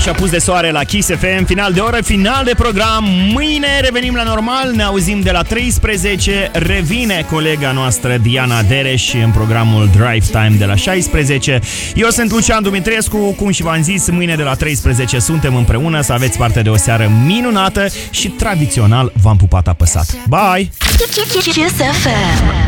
și apus de soare la Kiss FM. Final de oră, final de program. Mâine revenim la normal, ne auzim de la 13. Revine colega noastră Diana Dereș în programul Drive Time de la 16. Eu sunt Lucian Dumitrescu, cum și v-am zis, mâine de la 13 suntem împreună. Să aveți parte de o seară minunată și tradițional v-am pupat apăsat. Bye! Kiss FM.